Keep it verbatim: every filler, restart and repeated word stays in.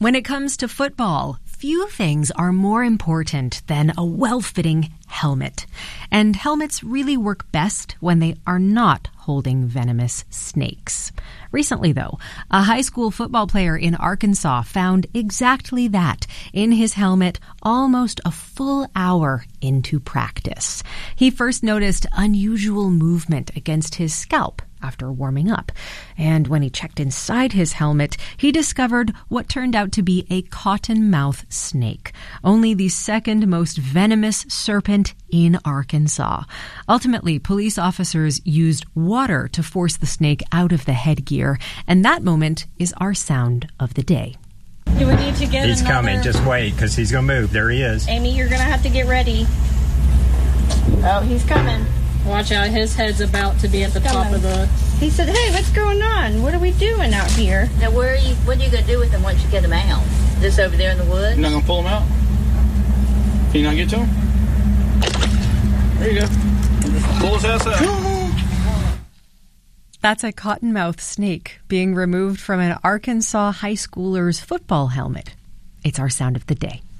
When it comes to football, few things are more important than a well-fitting helmet. And helmets really work best when they are not holding venomous snakes. Recently, though, a high school football player in Arkansas found exactly that in his helmet almost a full hour into practice. He first noticed unusual movement against his scalp after warming up. And when he checked inside his helmet, he discovered what turned out to be a cottonmouth snake, only the second most venomous serpent in Arkansas. Ultimately, police officers used water to force the snake out of the headgear, and that moment is our sound of the day. Do we need to get He's another... coming. Just wait, because he's going to move. There he is. Amy, you're going to have to get ready. Oh, he's coming. Watch out, his head's about to be at the top of the... He said, hey, what's going on? What are we doing out here? Now, where are you? What are you going to do with him once you get him out? Just over there in the woods? You're not going to pull him out? Can you not get to him? There you go. Pull his ass out. That's a cottonmouth snake being removed from an Arkansas high schooler's football helmet. It's our sound of the day.